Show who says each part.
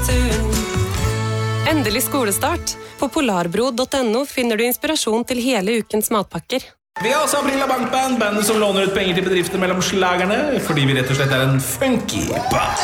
Speaker 1: Endelig skolestart. På polarbro.no finner du inspirasjon til hele ukens matpakker.
Speaker 2: Vi har også Aprila Bankband, bandet som låner ut penger til bedrifter mellom slagerne, fordi vi rett og slett en funky band.